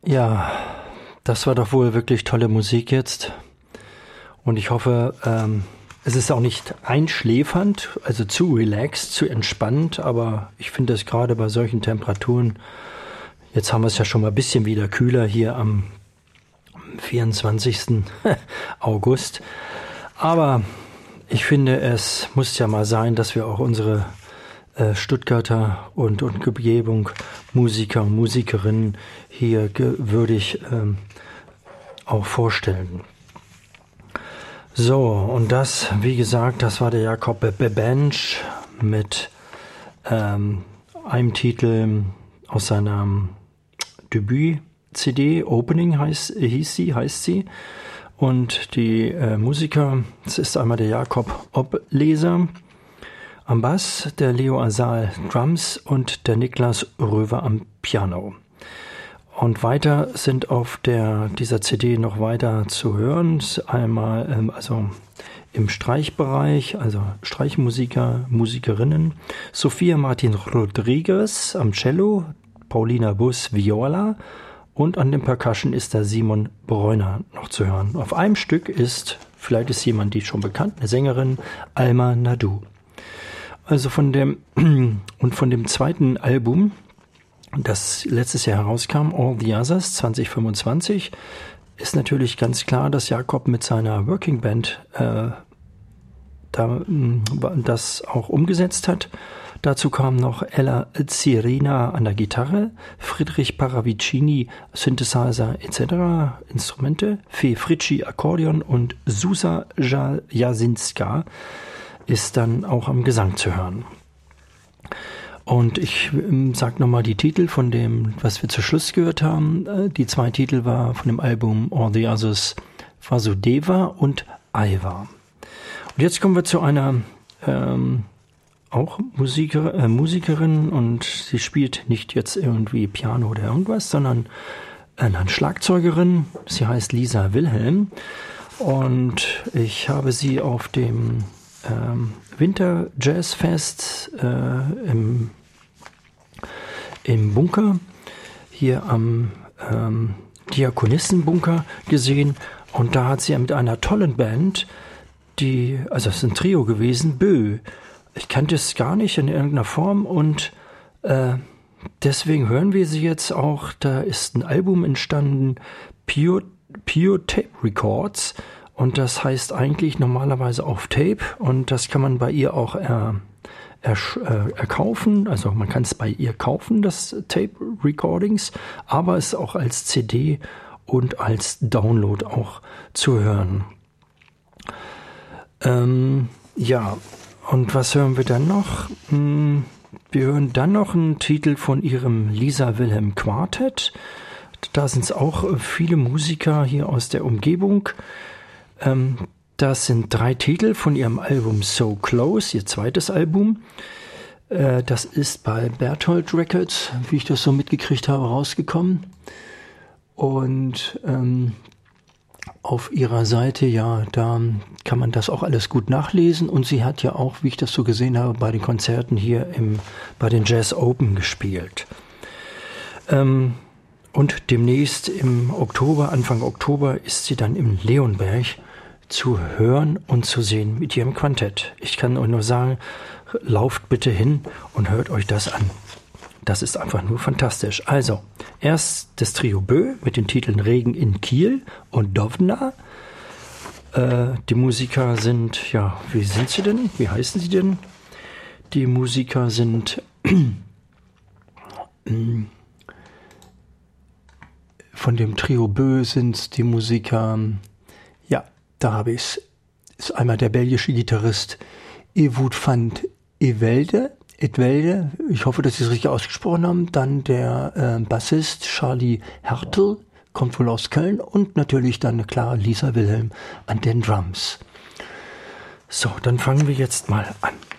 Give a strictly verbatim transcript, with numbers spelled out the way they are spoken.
Ja, das war doch wohl wirklich tolle Musik jetzt. Und ich hoffe, ähm, es ist auch nicht einschläfernd, also zu relaxed, zu entspannt. Aber ich finde es gerade bei solchen Temperaturen, jetzt haben wir es ja schon mal ein bisschen wieder kühler hier am vierundzwanzigsten August. Aber ich finde, es muss ja mal sein, dass wir auch unsere äh, Stuttgarter und, und Umgebung, Musiker und Musikerinnen hier würdig ähm, auch vorstellen. So, und das, wie gesagt, das war der Jakob Bebensch mit ähm, einem Titel aus seiner Debüt-C D, Opening heißt, hieß sie, heißt sie. Und die äh, Musiker, das ist einmal der Jakob Obleser am Bass, der Leo Asal Drums und der Niklas Röver am Piano. Und weiter sind auf der dieser C D noch weiter zu hören. Einmal ähm, also im Streichbereich, also Streichmusiker, Musikerinnen. Sophia Martin Rodriguez am Cello, Paulina Bus Viola und an dem Percussion ist der Simon Bräuner noch zu hören. Auf einem Stück ist, vielleicht ist jemand die schon bekannt, eine Sängerin, Alma Nadu. Also von dem und von dem zweiten Album, das letztes Jahr herauskam, All the Others zwanzig fünfundzwanzig, ist natürlich ganz klar, dass Jakob mit seiner Working Band äh, da, das auch umgesetzt hat. Dazu kam noch Ella Zirina an der Gitarre, Friedrich Paravicini Synthesizer et cetera, Instrumente, Fee Fritschi Akkordeon und Susa Jasinska ist dann auch am Gesang zu hören. Und ich ähm, sage nochmal die Titel von dem, was wir zu Schluss gehört haben. Äh, die zwei Titel war von dem Album All the Others Vasudeva und Aiva. Und jetzt kommen wir zu einer ähm, auch Musiker, äh, Musikerin und sie spielt nicht jetzt irgendwie Piano oder irgendwas, sondern eine Schlagzeugerin. Sie heißt Lisa Wilhelm und ich habe sie auf dem ähm, Winter Jazzfest äh, im, im Bunker hier am ähm, Diakonissenbunker gesehen und da hat sie mit einer tollen Band, die, also es ist ein Trio gewesen, Bö. Ich kannte es gar nicht in irgendeiner Form und äh, deswegen hören wir sie jetzt auch. Da ist ein Album entstanden, Pure, Pure Tape Records und das heißt eigentlich normalerweise auf Tape und das kann man bei ihr auch äh, er, äh, erkaufen. Also man kann es bei ihr kaufen, das Tape Recordings, aber es ist auch als C D und als Download auch zu hören. Ähm, ja, und was hören wir dann noch? Wir hören dann noch einen Titel von ihrem Lisa Wilhelm Quartett. Da sind es auch viele Musiker hier aus der Umgebung. Ähm, das sind drei Titel von ihrem Album So Close, ihr zweites Album. Äh, das ist bei Berthold Records, wie ich das so mitgekriegt habe, rausgekommen. Und ähm, auf ihrer Seite, ja, da kann man das auch alles gut nachlesen und sie hat ja auch, wie ich das so gesehen habe, bei den Konzerten hier im, bei den Jazz Open gespielt. Ähm, und demnächst im Oktober, Anfang Oktober, ist sie dann im Leonberg zu hören und zu sehen mit ihrem Quartett. Ich kann euch nur sagen, lauft bitte hin und hört euch das an. Das ist einfach nur fantastisch. Also, erst das Trio Bö mit den Titeln Regen in Kiel und Dovna. Äh, die Musiker sind, ja, wie sind sie denn? Wie heißen sie denn? Die Musiker sind von dem Trio Bö sind die Musiker, ja, da habe ich es. Ist einmal der belgische Gitarrist Ewout van Ewelde. Edwelde, ich hoffe, dass Sie es richtig ausgesprochen haben. Dann der äh, Bassist Charlie Hertel, kommt wohl aus Köln. Und natürlich dann, klar, Lisa Wilhelm an den Drums. So, dann fangen wir jetzt mal an.